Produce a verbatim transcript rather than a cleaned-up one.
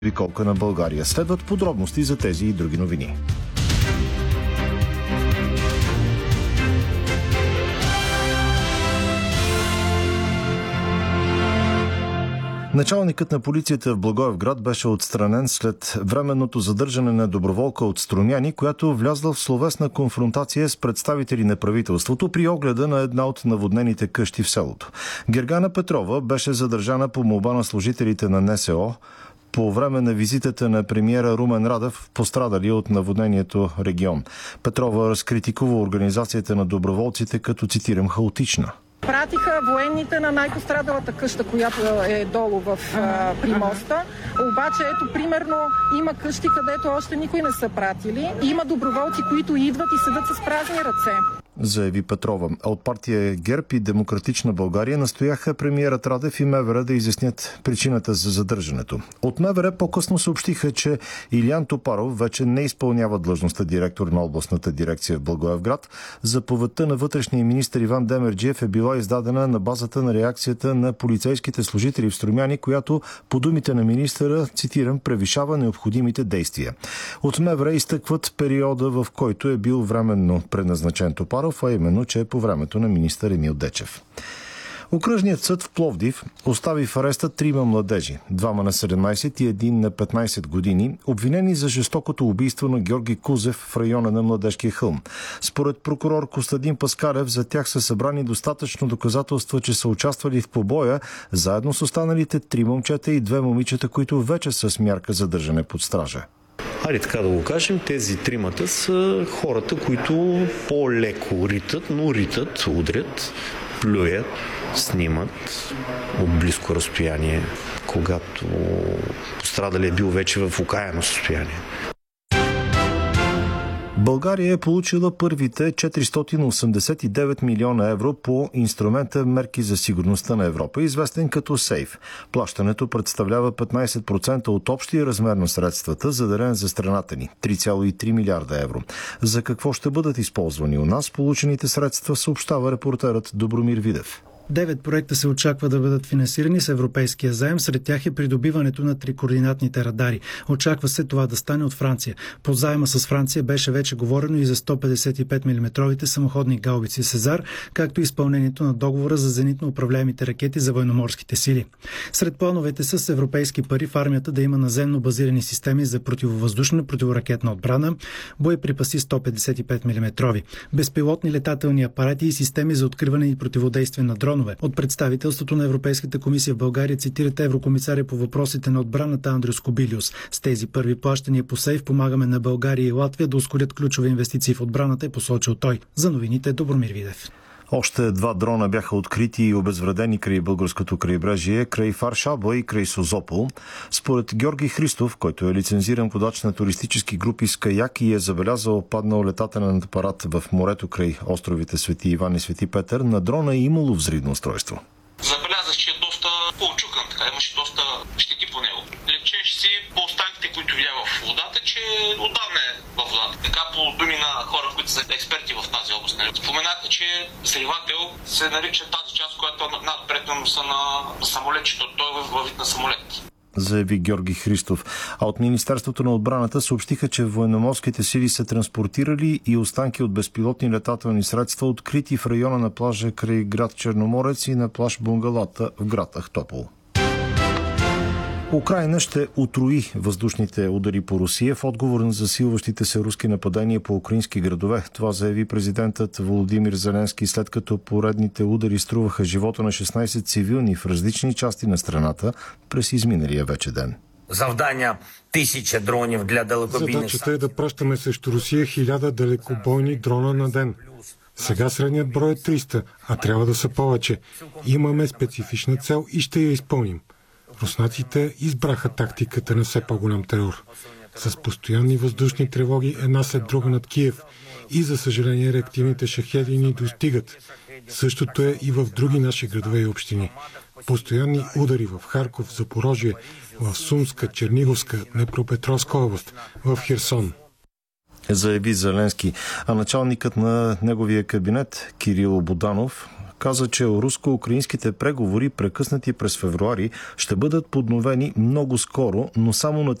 Обиколка на България. Следват подробности за тези и други новини. Началникът на полицията в Благоевград беше отстранен след временното задържане на доброволка от Струмяни, която влязла в словесна конфронтация с представители на правителството при огледа на една от наводнените къщи в селото. Гергана Петрова беше задържана по молба на служителите на НСО по време на визитата на премиера Румен Радев в пострадали от наводнението регион. Петрова разкритикува организацията на доброволците като, цитирам, хаотична. Пратиха военните на най-пострадалата къща, която е долу в при моста. Обаче, ето, примерно, има къщи, където още никой не са пратили. Има доброволци, които идват и седат с празни ръце, заяви Петрова. А от партия ГЕРБ и Демократична България настояха премиерът Радев и МВР да изяснят причината за задържането. От МВР по-късно съобщиха, че Илиян Топаров вече не изпълнява длъжността директор на областната дирекция в Благоевград. Заповедта на вътрешния министър Иван Демерджиев е била издадена на базата на реакцията на полицейските служители в Струмяни, която, по думите на министъра, цитирам, превишава необходимите действия. От МВР изтъкват периода, в който е бил временно предназначен Топаров, а именно, че е по времето на министър Емил Дечев. Окръжният съд в Пловдив остави в ареста трима младежи, двама на седемнайсет и един на петнайсет години, обвинени за жестокото убийство на Георги Кузев в района на Младежкия хълм. Според прокурор Костадин Паскалев, за тях са събрани достатъчно доказателства, че са участвали в побоя, заедно с останалите три момчета и две момичета, които вече са с мярка задържане под стража. Хайде така да го кажем, тези тримата са хората, които по-леко ритат, но ритат, удрят, плюят, снимат от близко разстояние, когато пострадали е бил вече в окаяно състояние. България е получила първите четиристотин осемдесет и девет милиона евро по инструмента Мерки за сигурността на Европа, известен като СЕЙФ. Плащането представлява петнайсет процента от общия размер на средствата, заделен за страната ни – три цяло и три милиарда евро. За какво ще бъдат използвани у нас получените средства, съобщава репортерът Добромир Видев. Девет проекта се очаква да бъдат финансирани с европейския заем. Сред тях е придобиването на трикоординатните радари. Очаква се това да стане от Франция. По заема с Франция беше вече говорено и за сто петдесет и пет милиметровите самоходни гаубици Сезар, както и изпълнението на договора за зенитно управляемите ракети за военноморските сили. Сред плановете са с европейски пари в армията да има наземно базирани системи за противовъздушна противоракетна отбрана, боеприпаси сто петдесет и пет милиметрови, безпилотни летателни апарати и системи за откриване и противодействие на дронове. От представителството на Европейската комисия в България цитират еврокомисаря по въпросите на отбраната Андриус Кобилиус. С тези първи плащания по СЕЙФ помагаме на България и Латвия да ускорят ключови инвестиции в отбраната, е посочил той. За новините Добромир Видев. Още два дрона бяха открити и обезвредени край българското крайбрежие, край Фаршаба и край Созопол. Според Георги Христов, който е лицензиран водач на туристически групи с каяк и е забелязал паднал летателен апарат в морето край островите Свети Иван и Свети Петър, на дрона е имало взривно устройство. Забелязах, че е доста по-очукан, така имаше доста щети по него. Лечеше си по останките, които видя в водата, че отдавна е в водата. Така по думи на хора, които са експерти в тази област. Споменаха, че взривател се нарича тази част, която надпред са на самолетчето. Той е във вид на самолет, заяви Георги Христов. А от Министерството на отбраната съобщиха, че военноморските сили са транспортирали и останки от безпилотни летателни средства, открити в района на плажа край град Черноморец и на плаж Бунгалата в град Ахтопол. Украйна ще утрои въздушните удари по Русия в отговор на засилващите се руски нападения по украински градове. Това заяви президентът Володимир Зеленски, след като поредните удари струваха живота на шестнайсет цивилни в различни части на страната през изминалия вече ден. Завдання тисяча дронів для далекобійних. Задачата е да пращаме срещу Русия хиляда далекобойни дрона на ден. Сега средният брой е триста, а трябва да са повече. Имаме специфична цел и ще я изпълним. Руснаците избраха тактиката на все по-голям терор. С постоянни въздушни тревоги една след друга над Киев и, за съжаление, реактивните шахеди ни достигат. Същото е и в други наши градове и общини. Постоянни удари в Харков, Запорожие, в Сумска, Черниговска, Днепропетровска област, в Херсон. Заяви Зеленски. А началникът на неговия кабинет Кирил Буданов каза, че руско-украинските преговори, прекъснати през февруари, ще бъдат подновени много скоро, но само на